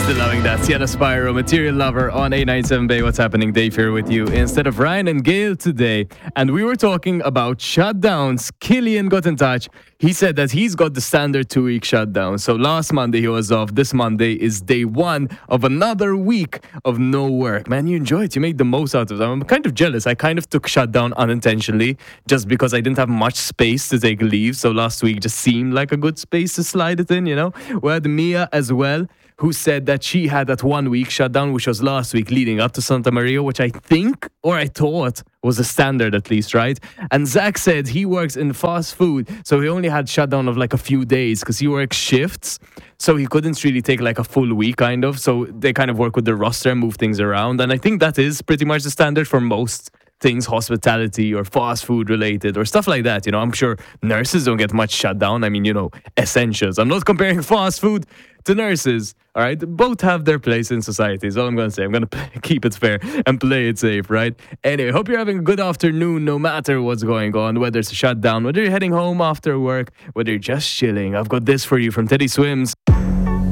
Still loving that. Sienna Spyro, Material Lover on 897 Bay. What's happening? Dave here with you instead of Ryan and Gail today. And we were talking about shutdowns. Killian got in touch. He said that he's got the standard 2-week shutdown. So last Monday he was off. This Monday is day one of another week of no work. Man, you enjoy it. You made the most out of it. I'm kind of jealous. I kind of took shutdown unintentionally just because I didn't have much space to take leave. So last week just seemed like a good space to slide it in, you know. We had Mia as well, who said that she had that 1 week shutdown, which was last week leading up to Santa Maria, which I think, or I thought, was the standard at least, right? And Zach said he works in fast food, so he only had shutdown of like a few days because he works shifts, so he couldn't really take like a full week kind of, so they kind of work with the roster and move things around. And I think that is pretty much the standard for most things hospitality or fast food related or stuff like that. You know, I'm sure nurses don't get much shutdown. I mean, you know, essentials. I'm not comparing fast food to nurses. All right, both have their place in society is all I'm going to say. I'm going to keep it fair and play it safe, right? Anyway, hope you're having a good afternoon no matter what's going on, whether it's a shutdown, whether you're heading home after work, whether you're just chilling. I've got this for you from Teddy Swims.